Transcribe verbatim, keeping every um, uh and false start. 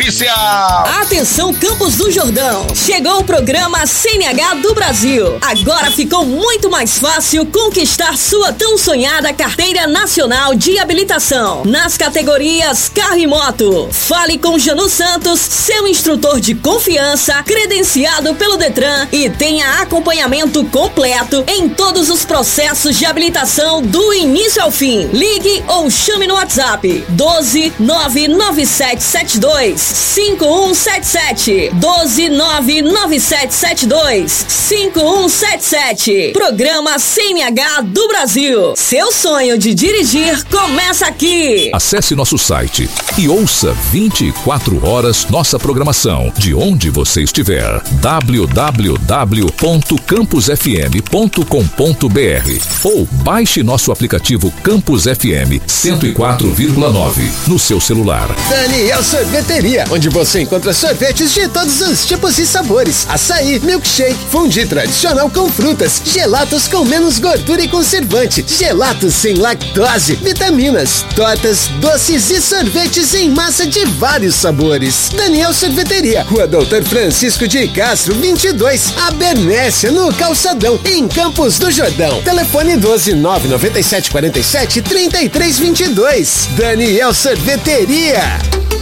Oficial. Atenção, Campos do Jordão. Chegou o programa C N H do Brasil. Agora ficou muito mais fácil conquistar sua tão sonhada carteira nacional de habilitação nas categorias carro e moto. Fale com Janu Santos, seu instrutor de confiança, credenciado pelo Detran e tenha acompanhamento completo em todos os processos de habilitação do início ao fim. Ligue ou chame no WhatsApp doze nove nove sete sete dois cinco um sete sete. doze nove nove sete sete dois cinco um sete sete. Programa C N H do Brasil. Seu sonho de dirigir começa aqui. Acesse nosso site e ouça vinte e quatro horas nossa programação de onde você estiver. w w w ponto campus f m ponto com ponto b r ou baixe nosso aplicativo Campus F M cento e quatro vírgula nove no seu celular. Daniel Sorveteria, onde você encontra sorvetes de todos os tipos e sabores: açaí, milkshake, fondue tradicional com frutas, gelatos com menos gordura e conservante, gelatos sem lactose, vitaminas, tortas, doces e sorvetes em massa de vários sabores. Daniel Sorveteria, Rua Doutor Francisco de Castro, vinte e dois, Abernésia, no Calçadão, em Campos do Jordão. Telefone doze nove nove sete quatro sete trinta e três vinte e dois. Daniel Sorveteria.